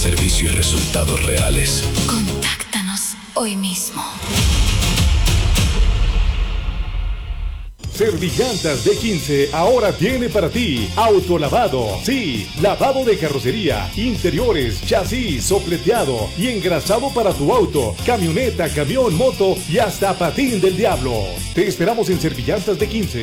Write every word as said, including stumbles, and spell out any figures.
servicio y resultados reales. Contáctanos hoy mismo. Servillantas de quince ahora tiene para ti autolavado. Sí, lavado de carrocería, interiores, chasis, sopleteado y engrasado para tu auto, camioneta, camión, moto y hasta patín del diablo. Te esperamos en Servillantas de quince.